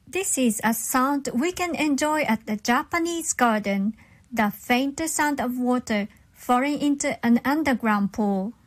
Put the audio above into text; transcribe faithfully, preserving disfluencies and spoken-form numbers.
This is a sound we can enjoy at the Japanese garden, the faint sound of water falling into an underground pool.